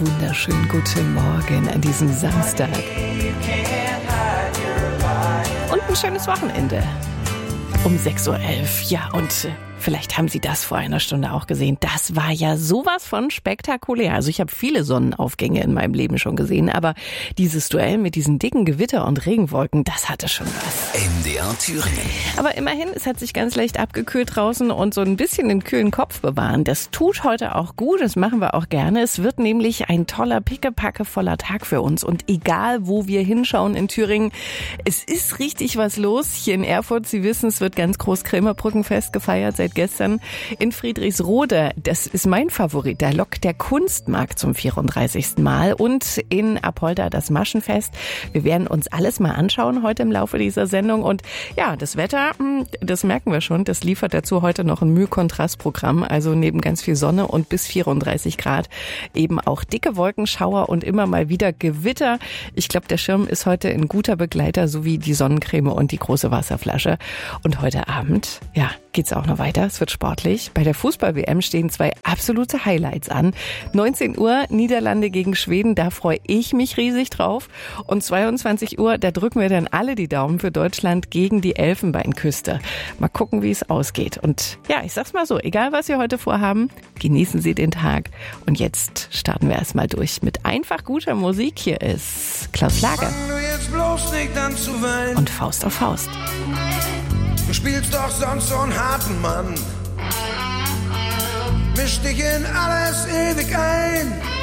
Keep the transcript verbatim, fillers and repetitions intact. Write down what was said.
wunderschönen guten Morgen an diesem Samstag. Und ein schönes Wochenende. Um sechs Uhr elf. Ja, und vielleicht haben Sie das vor einer Stunde auch gesehen. Das war ja sowas von spektakulär. Also ich habe viele Sonnenaufgänge in meinem Leben schon gesehen, aber dieses Duell mit diesen dicken Gewitter und Regenwolken, das hatte schon was. M D R Thüringen. Aber immerhin, es hat sich ganz leicht abgekühlt draußen und so ein bisschen den kühlen Kopf bewahren. Das tut heute auch gut, das machen wir auch gerne. Es wird nämlich ein toller, pickepackevoller Tag für uns. Und egal, wo wir hinschauen in Thüringen, es ist richtig was los. Hier in Erfurt, Sie wissen, es wird ganz groß Krämerbrückenfest gefeiert seit gestern. In Friedrichsrode, das ist mein Favorit, da lockt der Kunstmarkt zum vierunddreißigsten Mal. Und in Apolda das Maschenfest. Wir werden uns alles mal anschauen heute im Laufe dieser Sendung. Und ja, das Wetter, das merken wir schon, das liefert dazu heute noch ein Mühe-Kontrast-Programm. Also neben ganz viel Sonne und bis vierunddreißig Grad eben auch dicke Wolkenschauer und immer mal wieder Gewitter. Ich glaube, der Schirm ist heute ein guter Begleiter, sowie die Sonnencreme und die große Wasserflasche. Und heute Abend, ja, geht's auch noch weiter. Es wird sportlich. Bei der Fußball-W M stehen zwei absolute Highlights an. neunzehn Uhr Niederlande gegen Schweden, da freue ich mich riesig drauf. Und zweiundzwanzig Uhr, da drücken wir dann alle die Daumen für Deutschland gegen die Elfenbeinküste. Mal gucken, wie es ausgeht. Und ja, ich sag's mal so, egal was Sie heute vorhaben, genießen Sie den Tag. Und jetzt starten wir erstmal durch mit einfach guter Musik. Hier ist Klaus Lager und Faust auf Faust. Du spielst doch sonst so einen harten Mann. Misch dich in alles ewig ein.